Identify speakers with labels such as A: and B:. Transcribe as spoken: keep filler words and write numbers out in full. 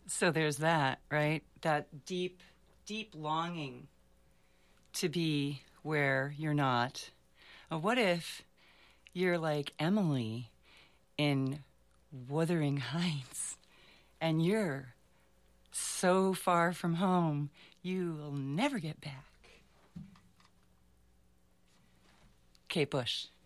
A: So there's that, right? That deep, deep longing to be where you're not. Uh, what if you're like Emily in Wuthering Heights and you're so far from home you'll never get back? Kate Bush.